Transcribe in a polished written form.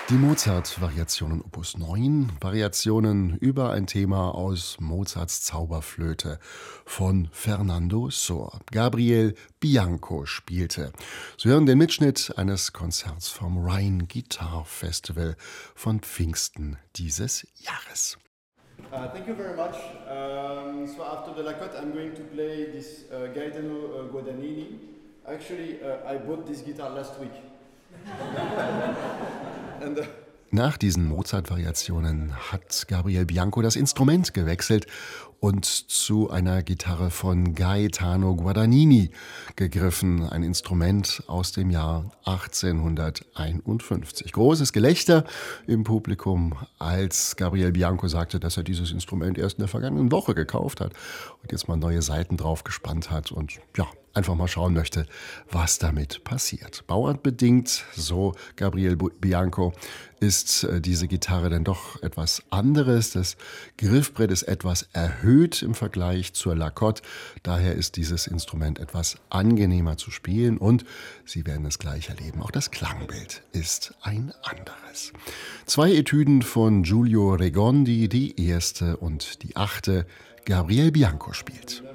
Die Mozart-Variationen Opus 9, Variationen über ein Thema aus Mozarts Zauberflöte von Fernando Sor. Gabriel Bianco spielte. Sie hören den Mitschnitt eines Konzerts vom Rhine Guitar Festival von Pfingsten dieses Jahres. Thank you very much. So after the Lacotte, I'm going to play this Gaetano Guadagnini. Actually, I bought this guitar last week. and Nach diesen Mozart-Variationen hat Gabriel Bianco das Instrument gewechselt und zu einer Gitarre von Gaetano Guadagnini gegriffen, ein Instrument aus dem Jahr 1851. Großes Gelächter im Publikum, als Gabriel Bianco sagte, dass er dieses Instrument erst in der vergangenen Woche gekauft hat und jetzt mal neue Saiten drauf gespannt hat und ja, einfach mal schauen möchte, was damit passiert. Bauartbedingt, so Gabriel Bianco, ist diese Gitarre dann doch etwas anderes. Das Griffbrett ist etwas erhöht im Vergleich zur Lacotte. Daher ist dieses Instrument etwas angenehmer zu spielen und Sie werden es gleich erleben. Auch das Klangbild ist ein anderes. 2 Etüden von Giulio Regondi, die erste und die achte. Gabriel Bianco spielt.